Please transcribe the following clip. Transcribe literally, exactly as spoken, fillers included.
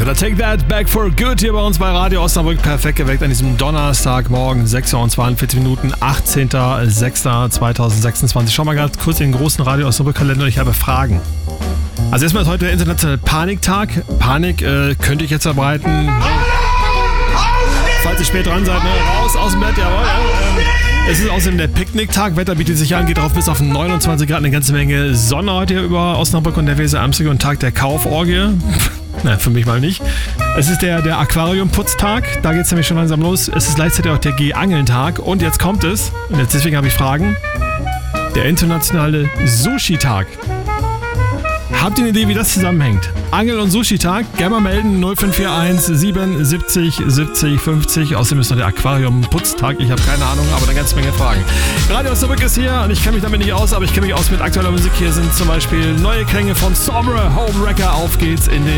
oder Take That Back for Good hier bei uns bei Radio Osnabrück. Perfekt geweckt an diesem Donnerstagmorgen, sechs Uhr und zweiundvierzig Minuten, achtzehnter sechster zweitausendsechsundzwanzig. Schau mal ganz kurz in den großen Radio Osnabrück Kalender und ich habe Fragen. Also erstmal ist heute der internationale Paniktag. Panik äh, könnte ich jetzt verbreiten. Falls ihr spät dran seid, ne? Raus aus dem Bett, jawohl. Ja, ähm, es ist außerdem der Picknicktag. Wetter bietet sich an, geht drauf bis auf neunundzwanzig Grad. Eine ganze Menge Sonne heute hier über Osnabrück und der Weser Amstel und Tag der Kauforgie. Na, für mich mal nicht. Es ist der, der Aquariumputztag. Da geht es nämlich schon langsam los. Es ist gleichzeitig auch der Geh-Angeln-Tag. Und jetzt kommt es. Und jetzt deswegen habe ich Fragen. Der internationale Sushi-Tag. Habt ihr eine Idee, wie das zusammenhängt? Angel- und Sushi-Tag, gerne mal melden, null fünf vier eins siebenundsiebzig siebzig fünfzig. Außerdem ist noch der Aquarium-Putztag, ich habe keine Ahnung, aber eine ganze Menge Fragen. Radio Osnabrück ist hier und ich kenne mich damit nicht aus, aber ich kenne mich aus mit aktueller Musik. Hier sind zum Beispiel neue Klänge von Sombra, Homewrecker. Auf geht's in den